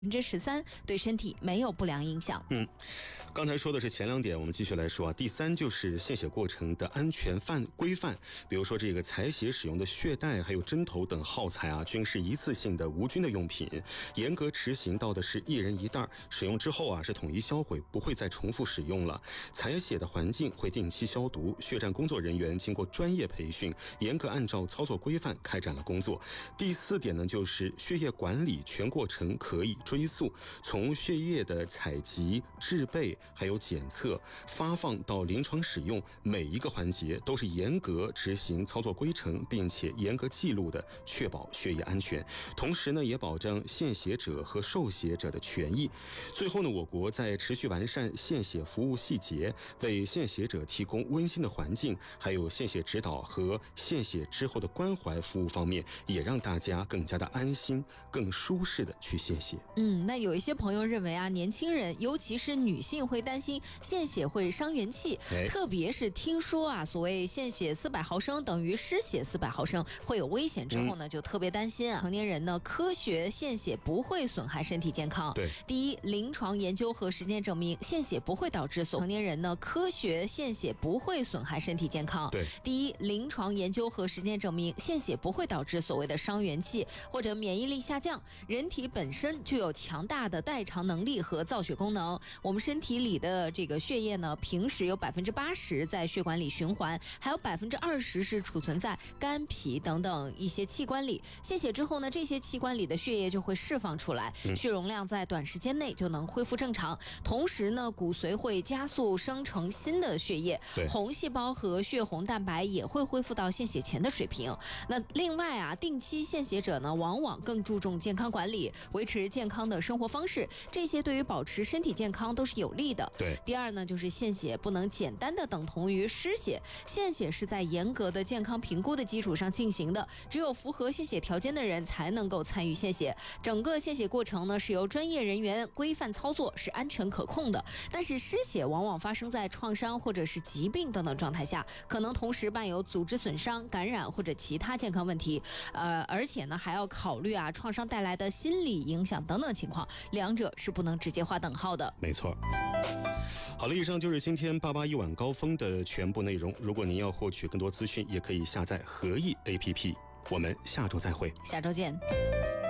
13%，对身体没有不良影响。 刚才说的是前2点，我们继续来说啊。第3就是献血过程的安全规范，比如说这个采血使用的血袋还有针头等耗材啊，均是一次性的无菌的用品，严格执行到的是1人1袋，使用之后啊是统一销毁，不会再重复使用了。采血的环境会定期消毒，血站工作人员经过专业培训，严格按照操作规范开展了工作。第4点呢，就是血液管理全过程可以追溯，从血液的采集、制备还有检测、发放到临床使用，每一个环节都是严格执行操作规程，并且严格记录的，确保血液安全。同时呢，也保障献血者和受血者的权益。最后呢，我国在持续完善献血服务细节，为献血者提供温馨的环境，还有献血指导和献血之后的关怀服务方面，也让大家更加的安心、更舒适的去献血。 那有一些朋友认为啊，年轻人尤其是女性会担心献血会伤元气，特别是听说啊，所谓献血400毫升等于失血400毫升会有危险之后呢，就特别担心啊。成年人呢，科学献血不会损害身体健康。第一，临床研究和实践证明，献血不会导致成年人呢，科学献血不会损害身体健康。第一，临床研究和实践证明，献血不会导致所谓的伤元气或者免疫力下降。人体本身具有强大的代偿能力和造血功能，我们身体里的这个血液呢，平时有80%在血管里循环，还有20%是储存在肝、脾等等一些器官里。献血之后呢，这些器官里的血液就会释放出来，血容量在短时间内就能恢复正常。同时呢，骨髓会加速生成新的血液，红细胞和血红蛋白也会恢复到献血前的水平。那另外啊，定期献血者呢，往往更注重健康管理，维持健康的生活方式，这些对于保持身体健康都是有利的。第二呢，就是献血不能简单的等同于失血，献血是在严格的健康评估的基础上进行的，只有符合献血条件的人才能够参与献血。整个献血过程呢，是由专业人员规范操作，是安全可控的。但是失血往往发生在创伤或者是疾病等等状态下，可能同时伴有组织损伤、感染或者其他健康问题，而且呢还要考虑啊创伤带来的心理影响等等情况，两者是不能直接划等号的。 没错。好了，以上就是今天88一晚高峰的全部内容。如果您要获取更多资讯，也可以下载合意 APP。我们下周再会， 下周见。